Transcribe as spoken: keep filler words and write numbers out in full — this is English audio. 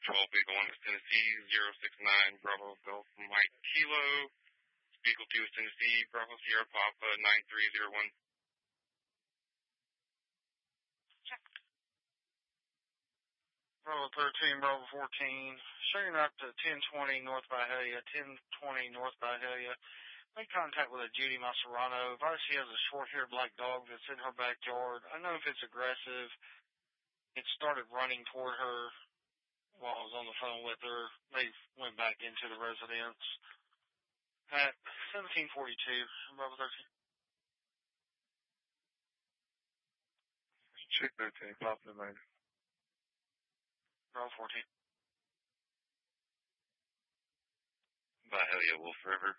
twelve Eagle one is Tennessee, zero six nine Bravo Golf Mike Kilo, Eagle two is Tennessee, Bravo Sierra Papa nine three zero one. Check. Bravo thirteen, Bravo fourteen, showing up to ten twenty North Byhalia, ten twenty North Byhalia. Make contact with a Judy Maserano. Advise she has a short-haired black dog that's in her backyard. I know if it's aggressive. It started running toward her while I was on the phone with her. They went back into the residence at seventeen forty-two. Bravo thirteen. Check thirteen, pop the man. Bravo fourteen. Byhalia, Wolf River.